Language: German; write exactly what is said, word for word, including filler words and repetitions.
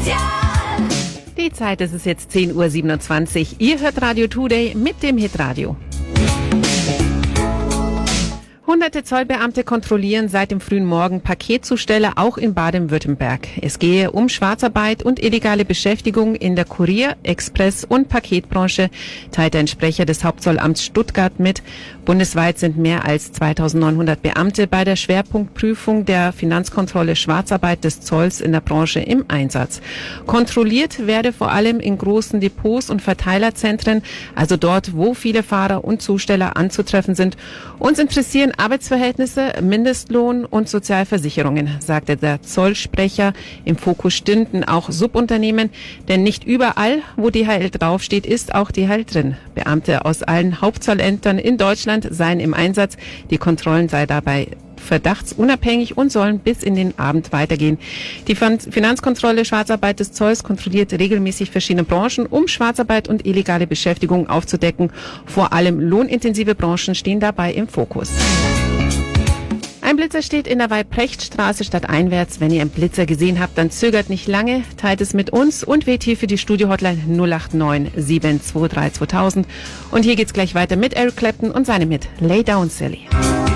Die Zeit, es ist jetzt zehn Uhr siebenundzwanzig. Ihr hört Radio Today mit dem Hitradio. Hunderte Zollbeamte kontrollieren seit dem frühen Morgen Paketzusteller auch in Baden-Württemberg. Es gehe um Schwarzarbeit und illegale Beschäftigung in der Kurier-, Express- und Paketbranche, teilte ein Sprecher des Hauptzollamts Stuttgart mit. Bundesweit sind mehr als zweitausendneunhundert Beamte bei der Schwerpunktprüfung der Finanzkontrolle Schwarzarbeit des Zolls in der Branche im Einsatz. Kontrolliert werde vor allem in großen Depots und Verteilerzentren, also dort, wo viele Fahrer und Zusteller anzutreffen sind. Uns interessieren Arbeitsverhältnisse, Mindestlohn und Sozialversicherungen, sagte der Zollsprecher. Im Fokus stünden auch Subunternehmen, denn nicht überall, wo D H L draufsteht, ist auch D H L drin. Beamte aus allen Hauptzollämtern in Deutschland seien im Einsatz. Die Kontrollen sei dabei verdachtsunabhängig und sollen bis in den Abend weitergehen. Die Finanzkontrolle Schwarzarbeit des Zolls kontrolliert regelmäßig verschiedene Branchen, um Schwarzarbeit und illegale Beschäftigung aufzudecken. Vor allem lohnintensive Branchen stehen dabei im Fokus. Ein Blitzer steht in der Weyprechtstraße stadteinwärts. Wenn ihr einen Blitzer gesehen habt, dann zögert nicht lange, teilt es mit uns und wählt hier für die Studio-Hotline null acht neun sieben zwei drei zweitausend. Und hier geht's gleich weiter mit Eric Clapton und seinem Hit Lay Down Silly.